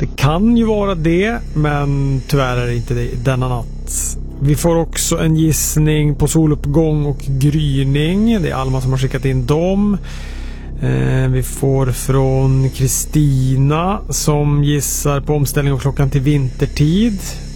Det kan ju vara det, men tyvärr är det inte det denna natt. Vi får också en gissning på soluppgång och gryning. Det är Alma som har skickat in dem. Vi får från Kristina som gissar på omställning av klockan till vintertid.